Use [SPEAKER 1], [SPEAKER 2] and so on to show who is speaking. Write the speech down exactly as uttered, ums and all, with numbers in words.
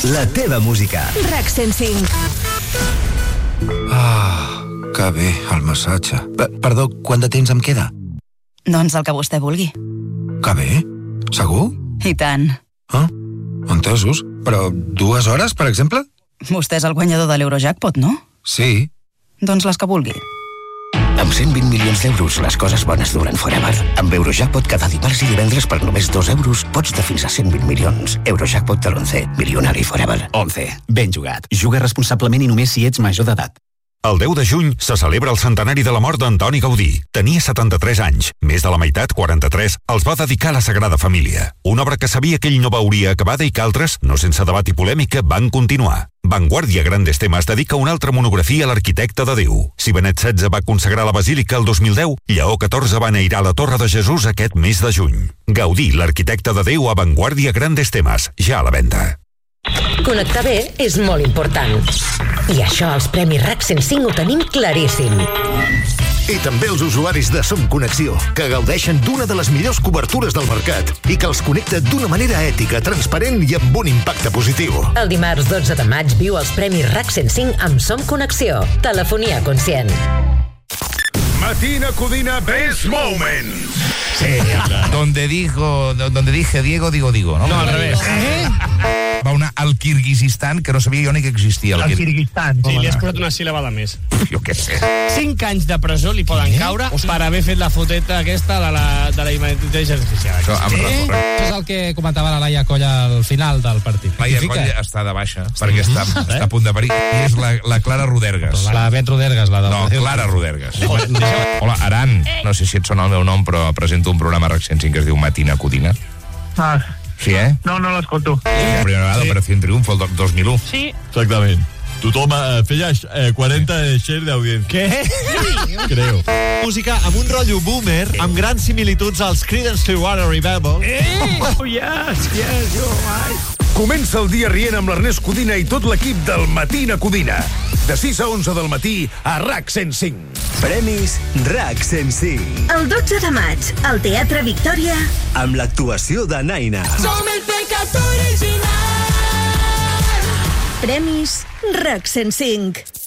[SPEAKER 1] La teva música.
[SPEAKER 2] RAC cent cinc.
[SPEAKER 3] Ah, que bé, el massatge. Perdó, quant de temps em queda?
[SPEAKER 2] Doncs el que vostè vulgui.
[SPEAKER 3] Que bé? Segur?
[SPEAKER 2] I tant.
[SPEAKER 3] Ah, entesos. Però dues hores, per exemple?
[SPEAKER 2] Vostè és el guanyador de l'Eurojackpot, no?
[SPEAKER 3] Sí.
[SPEAKER 2] Doncs les que vulgui.
[SPEAKER 4] Amb cent vint milions d'euros, les coses bones duren forever. Amb Eurojackpot cada dimarts i divendres per només dos euros pots de fins a cent vint milions. Eurojackpot de l'onze. Milionari forever.
[SPEAKER 5] onze. Ben jugat. Juga responsablement i només si ets major d'edat.
[SPEAKER 6] El deu de juny se celebra el centenari de la mort d'Antoni Gaudí. Tenia setanta-tres anys. Més de la meitat, quaranta-tres, els va dedicar a la Sagrada Família. Una obra que sabia que ell no veuria acabada i que altres, no sense debat i polèmica, van continuar. Vanguardia Grandes Temes dedica una altra monografia a l'arquitecte de Déu. Si Benet setze va consagrar la Basílica el dos mil deu, Lleó catorze va enairar la Torre de Jesús aquest mes de juny. Gaudí, l'arquitecte de Déu a Vanguardia Grandes Temes, ja a la venda.
[SPEAKER 7] Connectar bé és molt important. I això als Premis RAC cent cinc ho tenim claríssim.
[SPEAKER 8] I també els usuaris de Som Connexió, que gaudeixen d'una de les millors cobertures del mercat i que els connecta d'una manera ètica, transparent i amb un impacte positiu.
[SPEAKER 7] El dimarts dotze de maig viu els Premis RAC cent cinc amb Som Connexió. Telefonia conscient.
[SPEAKER 9] Matina Codina Best Moments.
[SPEAKER 10] Sí, donde dijo, donde dije Diego, digo, digo, ¿no?
[SPEAKER 11] No, al revés.
[SPEAKER 10] ¿Eh? Va una al Kirguizistan, que no sabia jo ni que existia.
[SPEAKER 11] El Kirguizistan.
[SPEAKER 12] Sí, li has posat una síl·laba de més.
[SPEAKER 10] Jo què sé.
[SPEAKER 12] Cinc anys de presó li poden caure per haver fet la foteta aquesta de la, de la intel·ligència artificial.
[SPEAKER 10] Això, amb
[SPEAKER 11] sí? Això és el que comentava la Laia Colla al final del partit.
[SPEAKER 10] Laia Colla està de baixa, perquè està, està a punt de parir. I és la, la Clara Rodergas.
[SPEAKER 11] La Bet Rodergas, la de...
[SPEAKER 10] No, Clara Rodergas. Hola, Aran. No sé si et sona el meu nom, però presento un programa RAC cent cinc que es diu Matina Codina.
[SPEAKER 11] Ah.
[SPEAKER 10] Sí, eh?
[SPEAKER 11] No, no l'escolto.
[SPEAKER 10] La primera vegada, sí. Operació Triunfo, el dos mil u.
[SPEAKER 12] Sí.
[SPEAKER 13] Exactament. Tothom eh, feia eh, quaranta shares d'audiència.
[SPEAKER 11] Què?
[SPEAKER 13] Sí. Creo.
[SPEAKER 14] Música amb un rotllo boomer, amb grans similituds als Creedence Clearwater Revival.
[SPEAKER 12] Eh! Oh, yes, yes, you're right.
[SPEAKER 9] Comença el dia rient amb l'Ernest Codina i tot l'equip del Matina Codina. De sis a onze del matí a RAC cent cinc.
[SPEAKER 1] Premis RAC cent cinc.
[SPEAKER 2] El dotze de maig, al Teatre Victòria,
[SPEAKER 1] amb l'actuació de Naina.
[SPEAKER 2] Som el pecat original. Premis RAC cent cinc.